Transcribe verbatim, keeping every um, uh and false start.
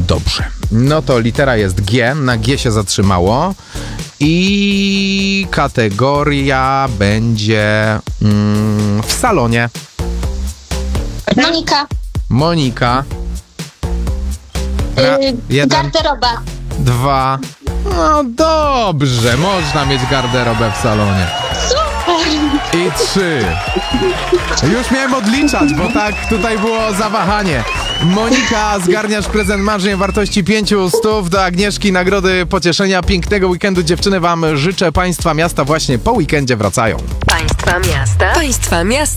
Dobrze. No to litera jest G, na G się zatrzymało i kategoria będzie mm, w salonie. Monika. Monika. Ra- Yy, jeden, garderoba. dwa. No dobrze, można mieć garderobę w salonie. Super. I trzy. Już miałem odliczać, bo tak tutaj było zawahanie. Monika, zgarniasz prezent marzeń o wartości pięciu stów do Agnieszki, nagrody pocieszenia. Pięknego weekendu dziewczyny wam życzę. Państwa miasta właśnie po weekendzie wracają. Państwa miasta. Państwa miasta.